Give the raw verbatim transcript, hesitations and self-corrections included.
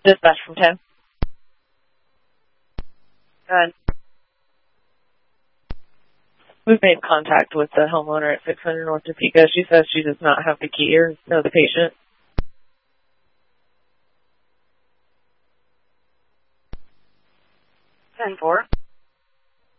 Dispatch from ten. Good. We've made contact with the homeowner at six hundred North Topeka. She says she does not have the key or know the patient. ten four.